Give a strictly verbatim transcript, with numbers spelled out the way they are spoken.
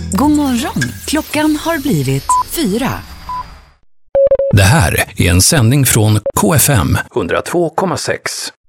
God morgon, klockan har blivit fyra. Det här är en sändning från K F M hundra två komma sex.